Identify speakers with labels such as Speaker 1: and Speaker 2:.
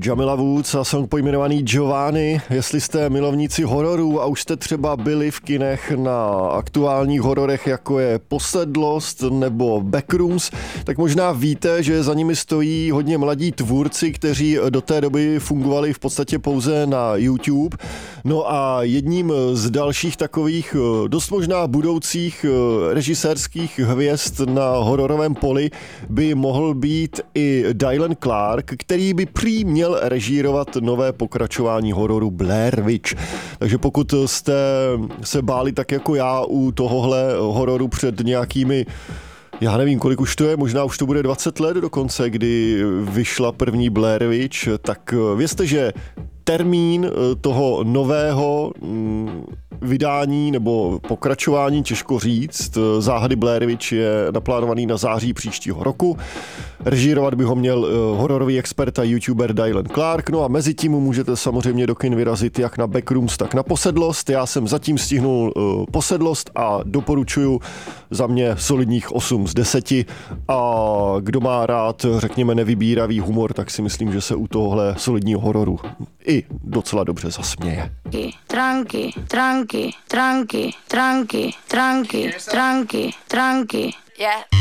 Speaker 1: Jamila Woods a song pojmenovaný Giovanni. Jestli jste milovníci hororů a už jste třeba byli v kinech na aktuálních hororech, jako je Posedlost nebo Backrooms, tak možná víte, že za nimi stojí hodně mladí tvůrci, kteří do té doby fungovali v podstatě pouze na YouTube. No a jedním z dalších takových dost možná budoucích režisérských hvězd na hororovém poli by mohl být i Dylan Clark, který by prý měl režírovat nové pokračování hororu Blair Witch. Takže pokud jste se báli tak jako já u tohohle hororu před nějakými, já nevím, kolik už to je, možná už to bude 20 let dokonce, kdy vyšla první Blair Witch, tak vězte, že termín toho nového vydání nebo pokračování, těžko říct, Záhady Blair Witch je naplánovaný na září příštího roku. Režírovat by ho měl hororový expert a youtuber Dylan Clark, no a mezi tím můžete samozřejmě do kin vyrazit jak na Backrooms, tak na Posedlost. Já jsem zatím stihnul Posedlost a doporučuju, za mě solidních 8 z 10 a kdo má rád, řekněme, nevybíravý humor, tak si myslím, že se u tohohle solidního hororu i docela dobře zasměje.
Speaker 2: Tranqui, tranqui, tranqui, tranqui, tranqui, tranqui, tranqui. Yeah.